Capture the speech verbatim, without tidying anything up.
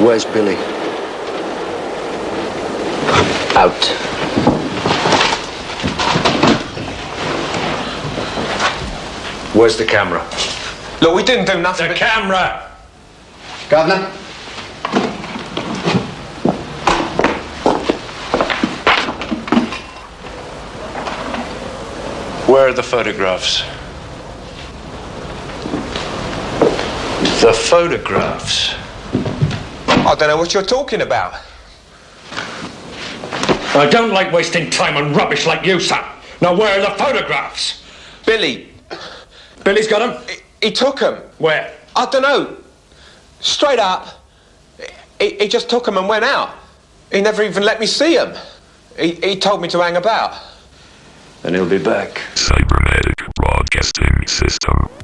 Where's Billy? Out. Where's the camera? Look, we didn't do nothing. The but... camera! Governor? Where are the photographs? The photographs? I don't know what you're talking about. I don't like wasting time on rubbish like you, son. Now, where are the photographs? Billy. Billy's got them? He, he took them. Where? I don't know. Straight up. He, he just took them and went out. He never even let me see them. He, he told me to hang about. And he'll be back. Cybernetic Broadcasting System.